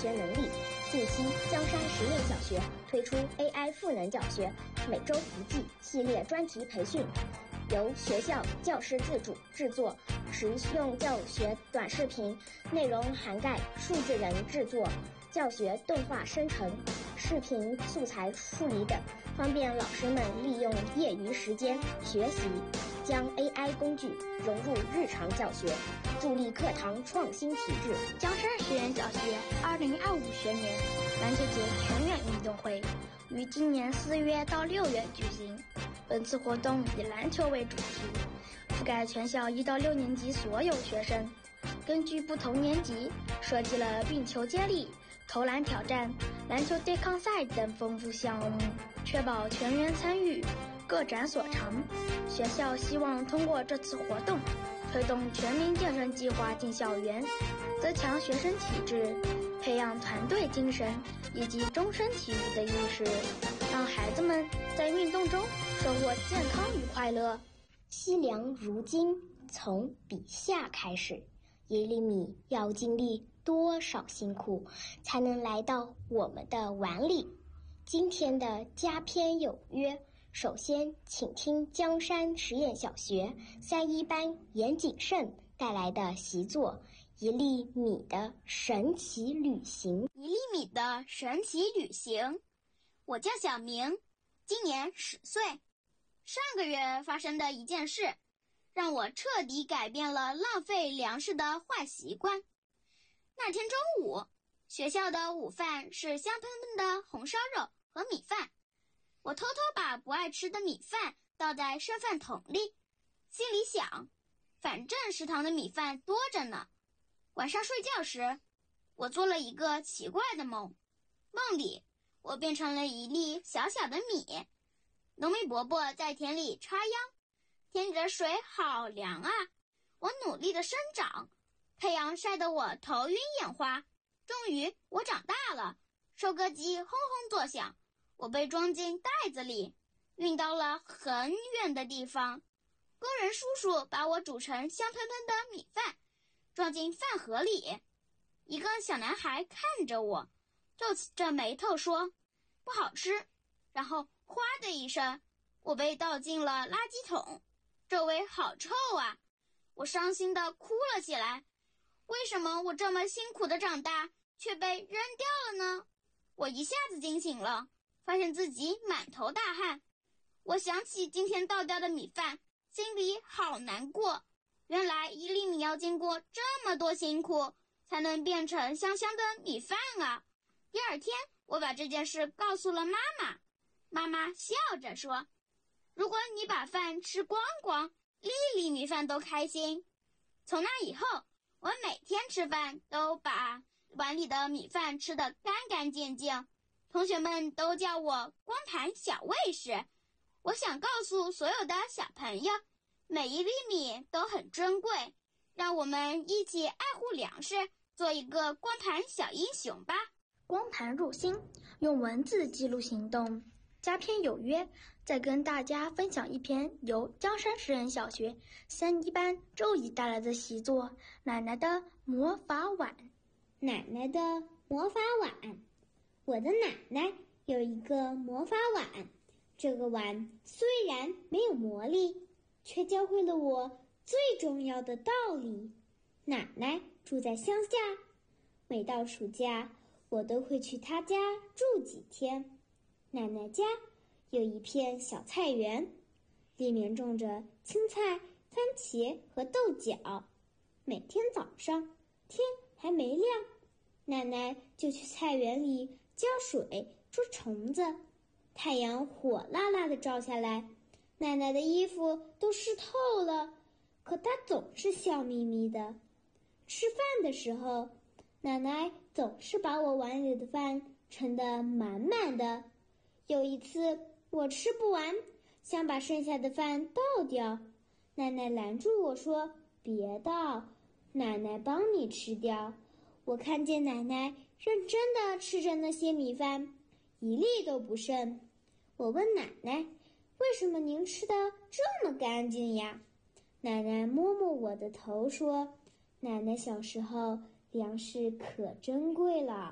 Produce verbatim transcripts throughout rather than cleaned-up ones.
学能力。近期，江山实验小学推出 A I 赋能教学，每周一季系列专题培训，由学校教师自主制作实用教学短视频，内容涵盖数字人制作、教学动画生成、视频素材处理等，方便老师们利用业余时间学习，将 A I 工具融入日常教学，助力课堂创新体制。 江山实验小学二零二五学年篮球节全员运动会于今年四月到六月举行。本次活动以篮球为主题，覆盖全校一到六年级所有学生，根据不同年级设计了运球接力、投篮挑战、篮球对抗赛等丰富项目，确保全员参与，各展所长。学校希望通过这次活动，推动全民健身计划进校园，增强学生体质，培养团队精神以及终身体育的意识，让孩子们在运动中收获健康与快乐。 惜粮如金，从笔下开始，一粒米要经历多少辛苦，才能来到我们的碗里？今天的家篇有约，首先请听江山实验小学三一班严谨慎带来的习作《一粒米的神奇旅行》。 一粒米的神奇旅行。我叫小明，今年十岁。上个月发生的一件事，让我彻底改变了浪费粮食的坏习惯。那天中午，学校的午饭是香喷喷的红烧肉和米饭。我偷偷把不爱吃的米饭倒在剩饭桶里，心里想，反正食堂的米饭多着呢。晚上睡觉时，我做了一个奇怪的梦，梦里我变成了一粒小小的米。农民伯伯在田里插秧，田里的水好凉啊，我努力的生长，太阳晒得我头晕眼花。终于我长大了，收割机轰轰作响，我被装进袋子里，运到了很远的地方。工人叔叔把我煮成香喷喷的米饭，装进饭盒里。一个小男孩看着我，皱起着眉头说，不好吃。然后哗的一声，我被倒进了垃圾桶，周围好臭啊！我伤心地哭了起来。为什么我这么辛苦的长大，却被扔掉了呢？我一下子惊醒了，发现自己满头大汗。我想起今天倒掉的米饭，心里好难过。原来一粒米要经过这么多辛苦，才能变成香香的米饭啊！第二天，我把这件事告诉了妈妈。妈妈笑着说，如果你把饭吃光光，粒粒米饭都开心。从那以后，我每天吃饭都把碗里的米饭吃得干干净净，同学们都叫我光盘小卫士。我想告诉所有的小朋友，每一粒米都很珍贵，让我们一起爱护粮食，做一个光盘小英雄吧。 光盘入心，用文字记录行动。家篇有约，再跟大家分享一篇由江山实验小学三一班周乙带来的习作《奶奶的魔法碗》。 奶奶的魔法碗。我的奶奶有一个魔法碗，这个碗虽然没有魔力，却教会了我最重要的道理。奶奶住在乡下，每到暑假，我都会去她家住几天。奶奶家有一片小菜园，里面种着青菜、番茄和豆角。每天早上，天还没亮，奶奶就去菜园里浇水、捉虫子。太阳火辣辣地照下来，奶奶的衣服都湿透了，可她总是笑眯眯的。吃饭的时候，奶奶总是把我碗里的饭盛得满满的。有一次我吃不完，想把剩下的饭倒掉，奶奶拦住我说，别倒，奶奶帮你吃掉。我看见奶奶认真地吃着那些米饭，一粒都不剩。我问奶奶，为什么您吃得这么干净呀？奶奶摸摸我的头说，奶奶小时候粮食可珍贵了，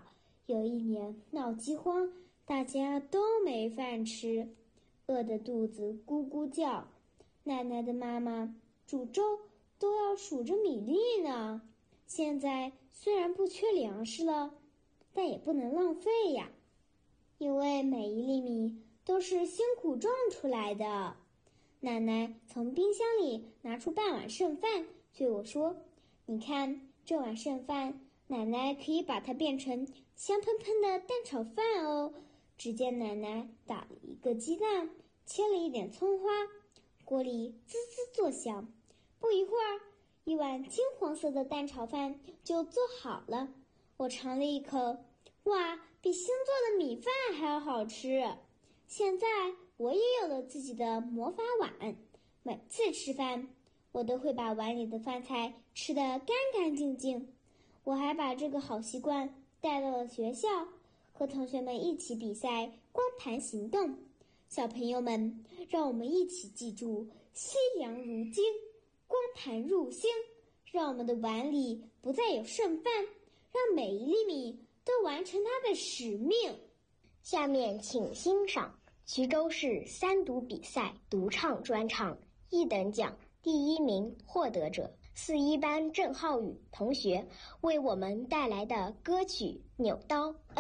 有一年闹饥荒，大家都没饭吃，饿得肚子咕咕叫。奶奶的妈妈煮粥都要数着米粒呢。现在虽然不缺粮食了，但也不能浪费呀，因为每一粒米都是辛苦种出来的。奶奶从冰箱里拿出半碗剩饭，对我说：“你看，这碗剩饭，奶奶可以把它变成香喷喷的蛋炒饭哦。”只见奶奶打了一个鸡蛋，切了一点葱花，锅里滋滋作响。不一会儿，一碗金黄色的蛋炒饭就做好了。我尝了一口，哇，比新做的米饭还要好吃。现在我也有了自己的魔法碗，每次吃饭，我都会把碗里的饭菜吃得干干净净。我还把这个好习惯带到了学校，和同学们一起比赛光盘行动。小朋友们，让我们一起记住西凉如金，光盘入心，让我们的碗里不再有剩饭，让每一粒米都完成它的使命。 下面请欣赏衢州市三读比赛独唱专场一等奖第一名获得者四一班郑浩宇同学为我们带来的歌曲《扭刀》。